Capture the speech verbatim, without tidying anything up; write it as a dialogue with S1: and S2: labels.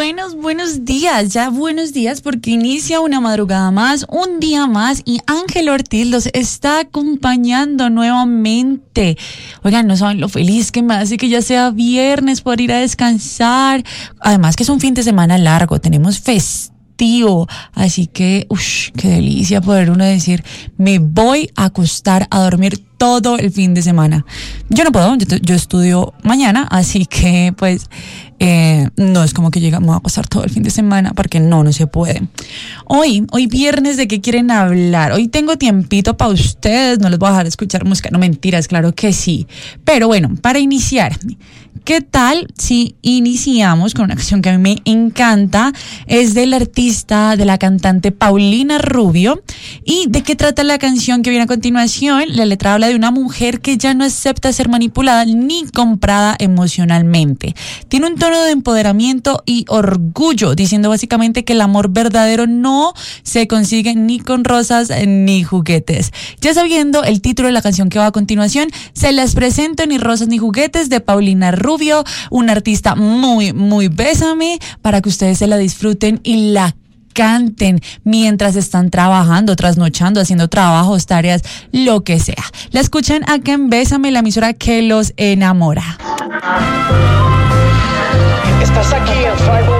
S1: buenos, buenos días, ya buenos días porque inicia una madrugada más, un día más y Ángel Ortiz los está acompañando nuevamente. Oigan, no saben lo feliz que me hace que ya sea viernes por ir a descansar. Además que es un fin de semana largo, tenemos festivo, así que, uff, qué delicia poder uno decir, me voy a acostar a dormir todo el fin de semana. Yo no puedo, yo, yo estudio mañana, así que pues eh, no es como que llegamos a acostar todo el fin de semana, porque no, no se puede. Hoy, hoy viernes, ¿de qué quieren hablar? Hoy tengo tiempito para ustedes, no les voy a dejar escuchar música, no mentiras, claro que sí. Pero bueno, para iniciar, ¿qué tal si iniciamos con una canción que a mí me encanta? Es del artista, de la cantante Paulina Rubio. ¿Y de qué trata la canción que viene a continuación? La letra habla de una mujer que ya no acepta ser manipulada ni comprada emocionalmente. Tiene un tono de empoderamiento y orgullo, diciendo básicamente que el amor verdadero no se consigue ni con rosas ni juguetes. Ya sabiendo el título de la canción que va a continuación, se las presento: Ni rosas ni juguetes, de Paulina Rubio, una artista muy, muy bésame, para que ustedes se la disfruten y la canten mientras están trabajando, trasnochando, haciendo trabajos, tareas, lo que sea. La escuchan acá en Bésame, la emisora que los enamora.
S2: Estás aquí en Five